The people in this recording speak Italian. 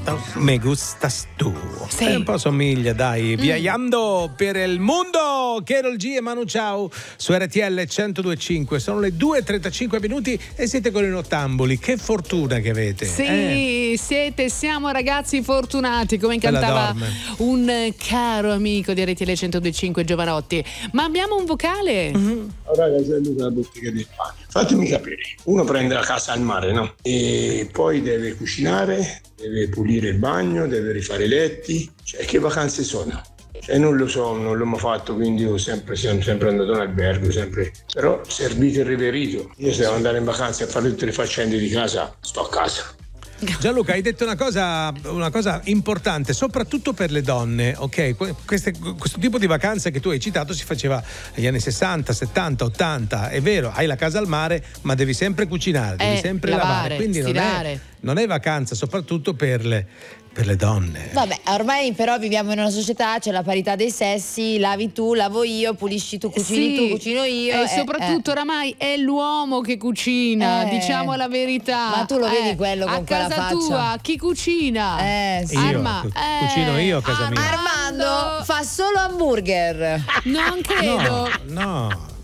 Me gustas tu. Sì. Un po' somiglia, dai. Viaggiando per il mondo. Carol G e Manu Ciao su RTL 102.5. Sono le 2:35 minuti e siete con i nottambuli. Che fortuna che avete. Sì, siamo ragazzi fortunati, come cantava un caro amico di RTL 102.5 Giovanotti. Ma abbiamo un vocale? Ragazzi, è Luca, la bottiglia di pane. Fatemi capire, uno prende la casa al mare, no? E poi deve cucinare, deve pulire il bagno, deve rifare i letti. Cioè, che vacanze sono? Cioè, non lo so, non l'ho mai fatto, quindi io sono sempre andato in albergo, sempre. Però servito e riverito. Io se devo andare in vacanza e fare tutte le faccende di casa, sto a casa. Gianluca, hai detto una cosa importante, soprattutto per le donne, ok? Questo tipo di vacanze che tu hai citato si faceva negli anni 60, 70, 80, è vero, hai la casa al mare, ma devi sempre cucinare, devi sempre lavare, quindi non è vacanza, soprattutto per le donne. Vabbè, ormai però viviamo in una società, c'è la parità dei sessi, lavi tu, lavo io, pulisci tu, cucini tu, cucino io. E soprattutto oramai è l'uomo che cucina, diciamo la verità. Ma tu lo vedi quello con quella faccia? A casa tua, chi cucina? Sì. Cucino io a casa mia. Armando fa solo hamburger. Non credo. No.